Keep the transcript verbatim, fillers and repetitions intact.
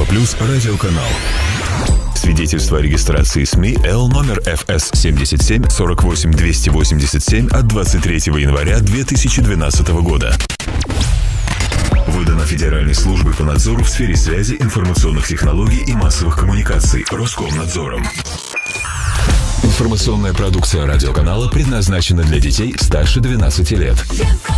Европа Плюс радиоканал. Свидетельство о регистрации СМИ Л номер эф эс семьдесят семь сорок восемь двести восемьдесят семь от двадцать третьего января две тысячи двенадцатого года. Выдано Федеральной службой по надзору в сфере связи, информационных технологий и массовых коммуникаций Роскомнадзором. Информационная продукция радиоканала предназначена для детей старше двенадцати лет.